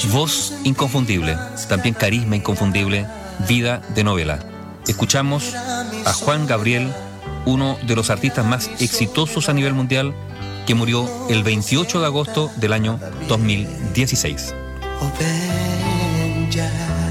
Voz inconfundible, también carisma inconfundible, vida de novela. Escuchamos a Juan Gabriel, uno de los artistas más exitosos a nivel mundial, que murió el 28 de agosto del año 2016. Oh, ven ya,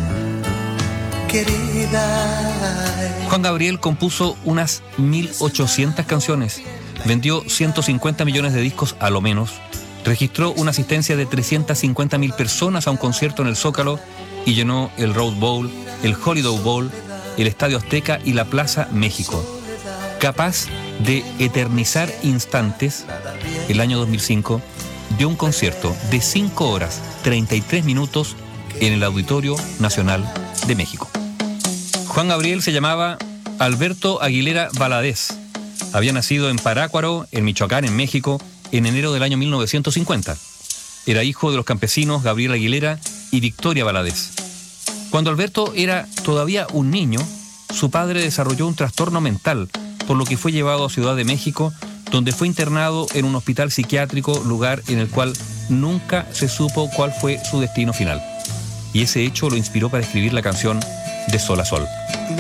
querida. Juan Gabriel compuso unas 1.800 canciones, vendió 150 millones de discos a lo menos, registró una asistencia de 350.000 personas a un concierto en el Zócalo y llenó el Rose Bowl, el Holiday Bowl, el Estadio Azteca y la Plaza México. Capaz de eternizar instantes, el año 2005 dio un concierto de 5 horas 33 minutos en el Auditorio Nacional de México. Juan Gabriel se llamaba Alberto Aguilera Valadez. Había nacido en Parácuaro, en Michoacán, en México, en enero del año 1950. Era hijo de los campesinos Gabriel Aguilera y Victoria Valadez. Cuando Alberto era todavía un niño, su padre desarrolló un trastorno mental, por lo que fue llevado a Ciudad de México, donde fue internado en un hospital psiquiátrico, lugar en el cual nunca se supo cuál fue su destino final. Y ese hecho lo inspiró para escribir la canción De Sol a Sol.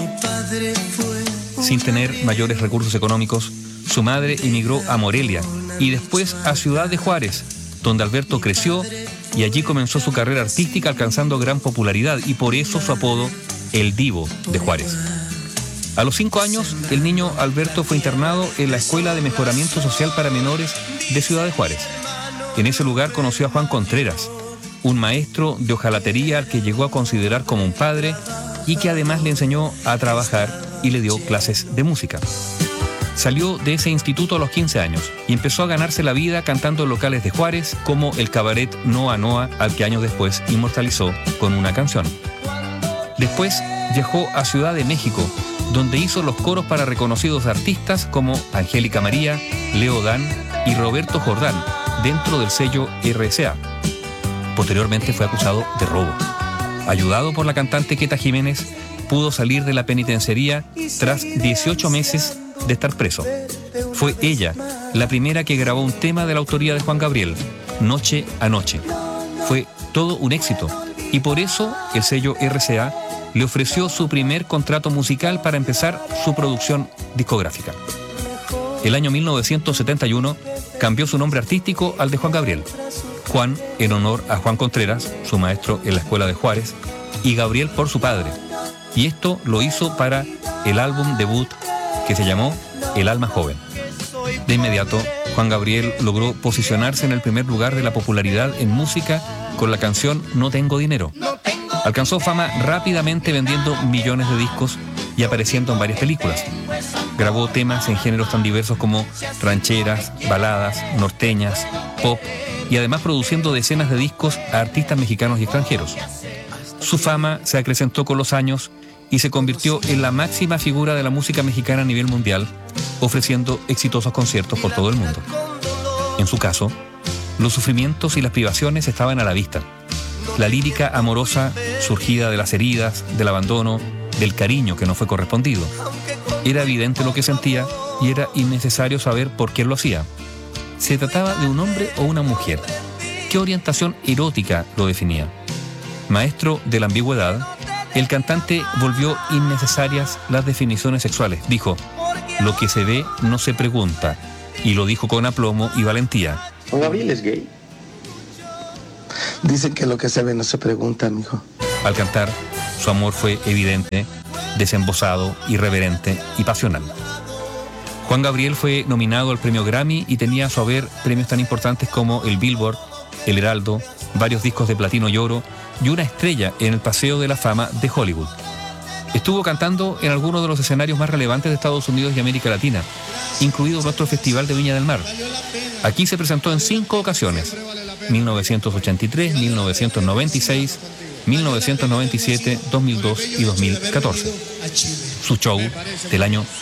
Sin tener mayores recursos económicos, su madre emigró a Morelia y después a Ciudad de Juárez, donde Alberto creció y allí comenzó su carrera artística alcanzando gran popularidad y por eso su apodo, El Divo de Juárez. A los 5 años, el niño Alberto fue internado en la Escuela de Mejoramiento Social para Menores de Ciudad de Juárez. En ese lugar conoció a Juan Contreras, un maestro de hojalatería al que llegó a considerar como un padre y que además le enseñó a trabajar y le dio clases de música. Salió de ese instituto a los 15 años y empezó a ganarse la vida cantando en locales de Juárez, como el cabaret Noa Noa, al que años después inmortalizó con una canción. Después viajó a Ciudad de México, donde hizo los coros para reconocidos artistas como Angélica María, Leo Dan y Roberto Jordán, dentro del sello RCA. Posteriormente fue acusado de robo. Ayudado por la cantante Queta Jiménez, pudo salir de la penitenciaría tras 18 meses de estar preso. Fue ella la primera que grabó un tema de la autoría de Juan Gabriel, Noche a Noche. Fue todo un éxito y por eso el sello RCA le ofreció su primer contrato musical para empezar su producción discográfica. El año 1971 cambió su nombre artístico al de Juan Gabriel. Juan en honor a Juan Contreras, su maestro en la escuela de Juárez, y Gabriel por su padre. Y esto lo hizo para el álbum debut que se llamó El Alma Joven. De inmediato, Juan Gabriel logró posicionarse en el primer lugar de la popularidad en música con la canción No Tengo Dinero. Alcanzó fama rápidamente vendiendo millones de discos y apareciendo en varias películas. Grabó temas en géneros tan diversos como rancheras, baladas, norteñas, pop y además produciendo decenas de discos a artistas mexicanos y extranjeros. Su fama se acrecentó con los años y se convirtió en la máxima figura de la música mexicana a nivel mundial, ofreciendo exitosos conciertos por todo el mundo. En su caso, los sufrimientos y las privaciones estaban a la vista. La lírica amorosa surgida de las heridas, del abandono, del cariño que no fue correspondido. Era evidente lo que sentía y era innecesario saber por qué lo hacía. ¿Se trataba de un hombre o una mujer? ¿Qué orientación erótica lo definía? Maestro de la ambigüedad, el cantante volvió innecesarias las definiciones sexuales. Dijo, lo que se ve no se pregunta, y lo dijo con aplomo y valentía. ¿Juan Gabriel es gay? Dicen que lo que se ve no se pregunta, mijo. Al cantar, su amor fue evidente, desembosado, irreverente y pasional. Juan Gabriel fue nominado al premio Grammy y tenía a su haber premios tan importantes como el Billboard, el Heraldo, varios discos de platino y oro y una estrella en el Paseo de la Fama de Hollywood. Estuvo cantando en algunos de los escenarios más relevantes de Estados Unidos y América Latina, incluido nuestro Festival de Viña del Mar. Aquí se presentó en 5 ocasiones: 1983, 1996, 1997, 2002 y 2014. Su show del año